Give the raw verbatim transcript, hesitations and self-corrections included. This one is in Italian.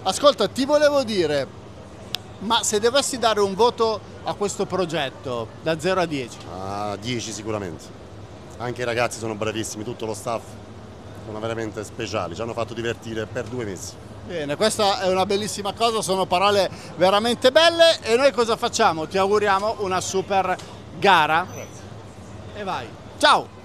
Ascolta, ti volevo dire, ma se dovessi dare un voto a questo progetto da zero a dieci? A dieci sicuramente. Anche i ragazzi sono bravissimi, tutto lo staff sono veramente speciali, ci hanno fatto divertire per due mesi. Bene, questa è una bellissima cosa, sono parole veramente belle e noi cosa facciamo? Ti auguriamo una super gara. Grazie. E vai. Ciao!